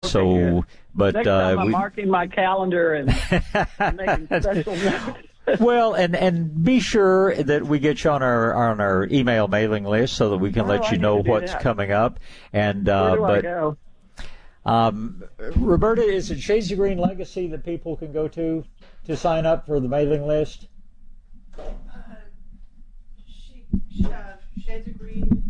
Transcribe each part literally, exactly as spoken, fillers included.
so, good. but Next uh, time I'm we, marking my calendar and making special notes. Well, and, and be sure that we get you on our on our email mailing list so that we can Oh, let I you need know to do what's that. coming up. And uh, Where do but I go? Um, Roberta, is it Shades of Green Legacy that people can go to to sign up for the mailing list? Uh, she, uh, Shades of Green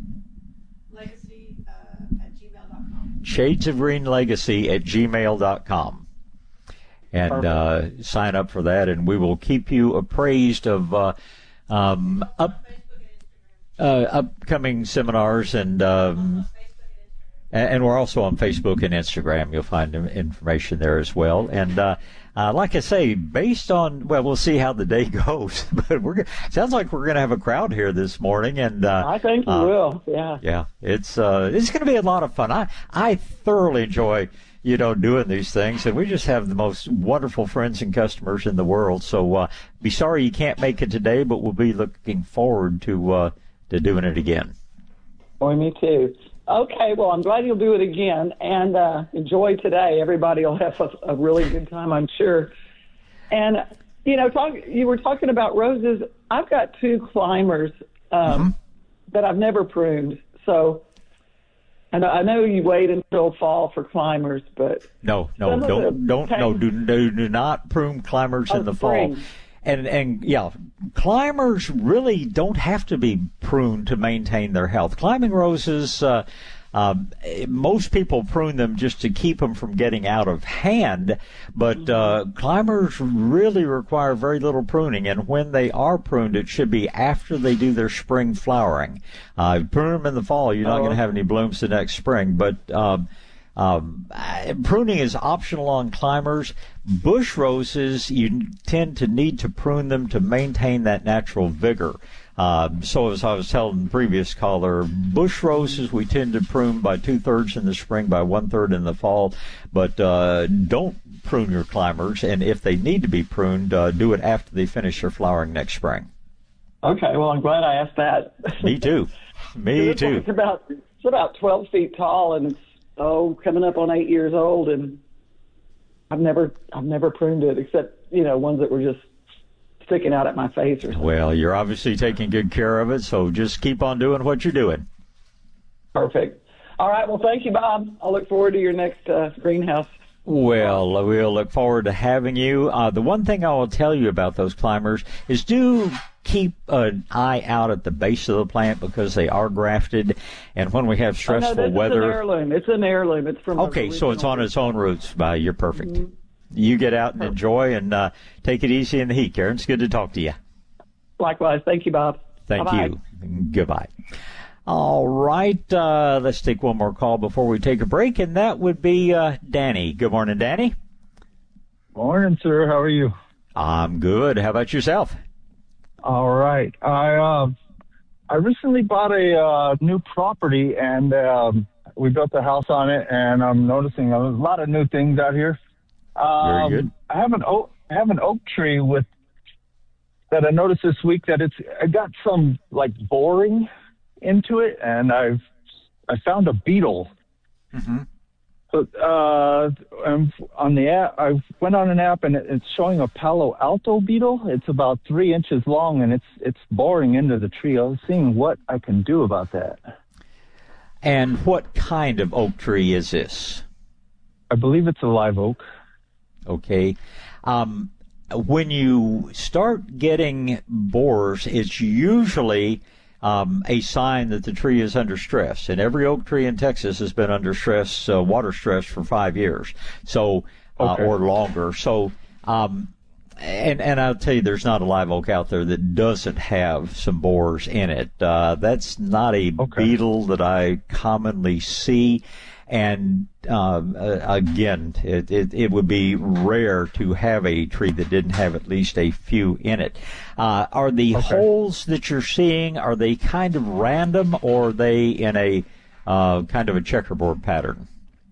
Legacy uh, at gmail dot com. Shades of Green Legacy at gmail dot com. And uh, sign up for that, and we will keep you appraised of uh, um, up, uh, upcoming seminars, and um, and we're also on Facebook and Instagram. You'll find information there as well. And uh, uh, like I say, based on, well, we'll see how the day goes. But we're sounds like we're going to have a crowd here this morning, and uh, I think we uh, will. Yeah. Yeah, it's uh, it's going to be a lot of fun. I I thoroughly enjoy, you know, doing these things, and we just have the most wonderful friends and customers in the world. So uh, be sorry you can't make it today, but we'll be looking forward to uh, to doing it again. Boy, me too. Okay, well, I'm glad you'll do it again, and uh, enjoy today. Everybody will have a, a really good time, I'm sure. And, you know, talk, you were talking about roses. I've got two climbers um, Mm-hmm. that I've never pruned. So and I know you wait until fall for climbers, but No, no, some of don't, the don't, no, tang- do, do, do not prune climbers Oh, in the spring. fall. And, and, yeah, climbers really don't have to be pruned to maintain their health. Climbing roses, uh, um, most people prune them just to keep them from getting out of hand, but uh, climbers really require very little pruning, and when they are pruned, it should be after they do their spring flowering. Uh, if you prune them in the fall, you're not Oh. going to have any blooms the next spring, but um, Um, uh, pruning is optional on climbers. Bush roses, you tend to need to prune them to maintain that natural vigor. Um, so as I was telling the previous caller, bush roses we tend to prune by two-thirds in the spring, by one-third in the fall. But uh, don't prune your climbers, and if they need to be pruned, uh, do it after they finish their flowering next spring. Okay, well, I'm glad I asked that. Me too. Me This one, too. It's about it's about twelve feet tall, and it's oh coming up on eight years old, and I've never I've never pruned it except you know ones that were just sticking out at my face or something. Well, you're obviously taking good care of it, so just keep on doing what you're doing. Perfect. All right. Well, thank you, Bob. I'll look forward to your next uh, greenhouse. Well, we'll look forward to having you. Uh, the one thing I will tell you about those climbers is do keep an eye out at the base of the plant because they are grafted, and when we have stressful oh, no, this weather. It's an heirloom. It's an heirloom. It's from. Okay, so it's on its own roots. Uh, you're perfect. Mm-hmm. You get out and enjoy, and uh, take it easy in the heat, Karen. It's good to talk to you. Likewise. Thank you, Bob. Thank Bye-bye. you. Goodbye. All right, uh, let's take one more call before we take a break, and that would be uh, Danny. Good morning, Danny. Morning, sir. How are you? I'm good. How about yourself? All right. I uh, I recently bought a uh, new property, and um, we built a house on it, and I'm noticing a lot of new things out here. Um, Very good. I have an oak, I have an oak tree with that I noticed this week that it's I got some like boring into it, and I've I found a beetle. Mm-hmm. But uh, um, on the app, I went on an app and it- it's showing a Palo Alto beetle. It's about three inches long and it's it's boring into the tree. I was seeing what I can do about that. And what kind of oak tree is this? I believe it's a live oak. Okay. Um, when you start getting borers, it's usually um, a sign that the tree is under stress. And every oak tree in Texas has been under stress, uh, water stress, for five years, so uh, Okay. or longer. So, um, and and I'll tell you, there's not a live oak out there that doesn't have some borers in it. Uh, that's not a Okay. beetle that I commonly see. And um, uh, again, it, it, it would be rare to have a tree that didn't have at least a few in it. Uh, are the Okay. holes that you're seeing, are they kind of random, or are they in a uh, kind of a checkerboard pattern?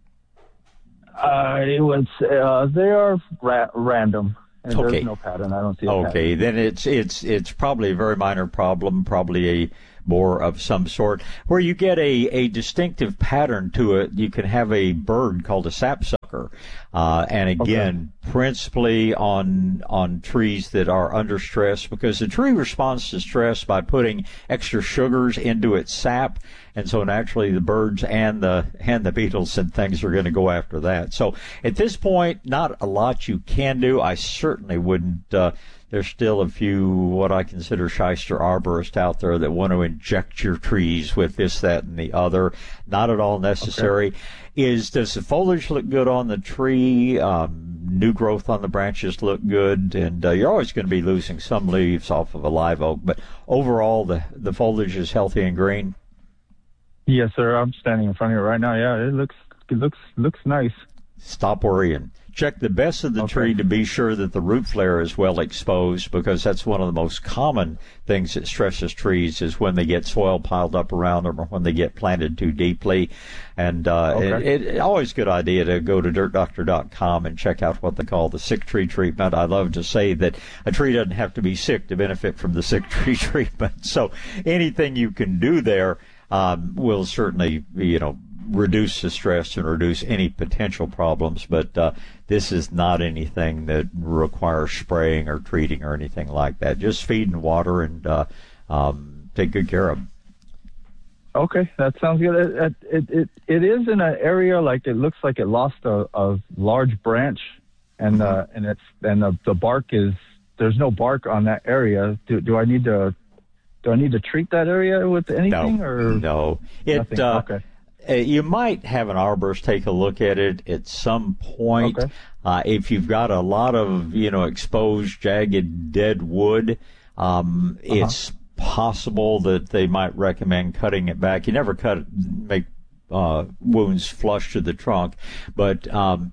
Uh, it was uh, they are ra- random. And Okay. There's no pattern. I don't see a pattern. Okay, then it's it's it's probably a very minor problem, probably a borer of some sort. Where you get a, a distinctive pattern to it, you can have a bird called a sapsucker Uh, and again, okay. principally on on trees that are under stress, because the tree responds to stress by putting extra sugars into its sap, and so naturally the birds and the and the beetles and things are going to go after that. So at this point, not a lot you can do. I certainly wouldn't. Uh, There's still a few what I consider shyster arborists out there that want to inject your trees with this, that, and the other. Not at all necessary. Okay. Is does the foliage look good on the tree? Um, new growth on the branches look good, and uh, you're always going to be losing some leaves off of a live oak. But overall, the the foliage is healthy and green. Yes, sir. I'm standing in front of it right now. Yeah, it looks it looks looks nice. Stop worrying. Check the best of the okay. tree to be sure that the root flare is well exposed, because that's one of the most common things that stresses trees is when they get soil piled up around them or when they get planted too deeply. And uh, okay. it, it always a good idea to go to dirt doctor dot com and check out what they call the sick tree treatment. I love to say that a tree doesn't have to be sick to benefit from the sick tree treatment. So anything you can do there um, will certainly, you know, reduce the stress and reduce any potential problems, but uh, this is not anything that requires spraying or treating or anything like that. Just feed and water and uh, um, take good care of them. Okay, that sounds good. It, it, it, it is in an area like it looks like it lost a, a large branch, and uh, and it's and the, the bark is there's no bark on that area. Do, do I need to do I need to treat that area with anything no, or no? It uh, okay. Uh, you might have an arborist take a look at it at some point. Okay. Uh, if you've got a lot of, you know, exposed, jagged, dead wood, um, uh-huh. it's possible that they might recommend cutting it back. You never cut it, make uh, wounds flush to the trunk, but um,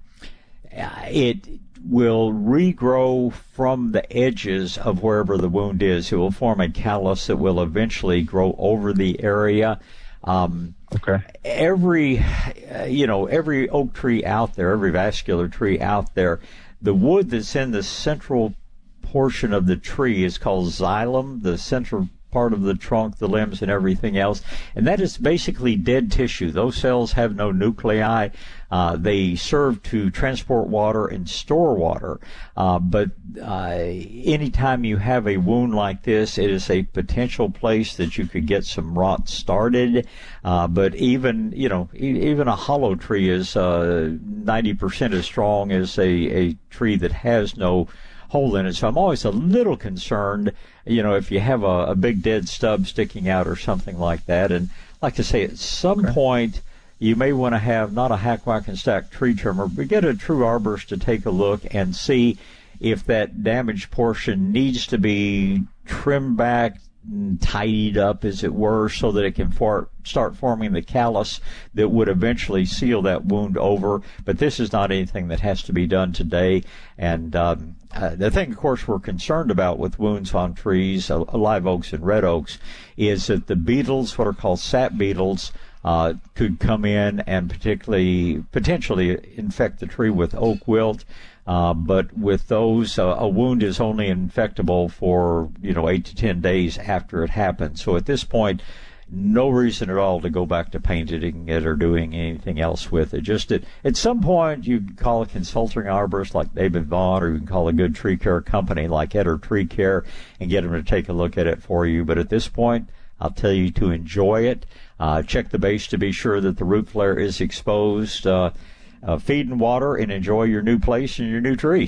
it will regrow from the edges of wherever the wound is. It will form a callus that will eventually grow over the area. Um, okay. Every, uh, you know, every oak tree out there, every vascular tree out there, the wood that's in the central portion of the tree is called xylem, the central part of the trunk, the limbs, and everything else. And that is basically dead tissue. Those cells have no nuclei. Uh, they serve to transport water and store water. Uh, but uh, anytime you have a wound like this, it is a potential place that you could get some rot started. Uh, but even, you know, e- even a hollow tree is uh, ninety percent as strong as a, a tree that has no hole in it. So I'm always a little concerned, you know, if you have a, a big dead stub sticking out or something like that. And like I say, at some okay. point, you may want to have not a hack, whack, and stack tree trimmer, but get a true arborist to take a look and see if that damaged portion needs to be trimmed back, tidied up, as it were, so that it can for, start forming the callus that would eventually seal that wound over. But this is not anything that has to be done today. And um, uh, the thing, of course, we're concerned about with wounds on trees, uh, live oaks and red oaks, is that the beetles, what are called sap beetles, uh, could come in and particularly potentially infect the tree with oak wilt. Uh, but with those, uh, a wound is only infectable for, you know, eight to ten days after it happens. So at this point, no reason at all to go back to painting it or doing anything else with it. Just at, at some point, you can call a consulting arborist like David Vaughn, or you can call a good tree care company like Etter Tree Care and get them to take a look at it for you. But at this point, I'll tell you to enjoy it. Uh, check the base to be sure that the root flare is exposed. Uh, Uh, feed and water, and enjoy your new place and your new tree.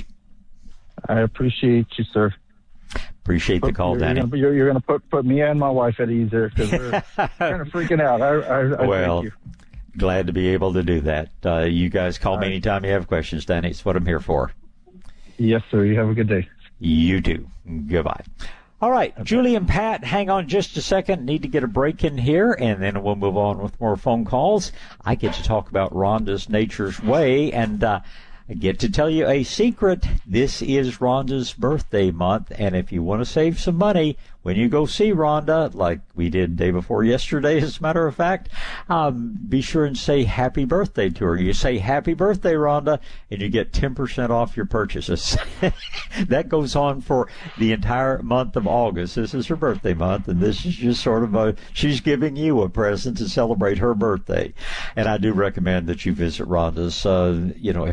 I appreciate you, sir. Appreciate the call, you're, Danny. You're, you're, you're going to put, put me and my wife at ease there, because we're kind of freaking out. I, I, I well, thank you. Glad to be able to do that. Uh, you guys call All me right. anytime you have questions, Danny. It's what I'm here for. Yes, sir. You have a good day. You too. Goodbye. All right, okay. Julie and Pat, hang on just a second. Need to get a break in here, and then we'll move on with more phone calls. I get to talk about Rhonda's Nature's Way, and uh, I get to tell you a secret. This is Rhonda's birthday month, and if you want to save some money when you go see Rhonda, like we did day before yesterday, as a matter of fact, um, be sure and say happy birthday to her. You say happy birthday, Rhonda, and you get ten percent off your purchases. That goes on for the entire month of August. This is her birthday month, and this is just sort of a, she's giving you a present to celebrate her birthday. And I do recommend that you visit Rhonda's, uh, you know,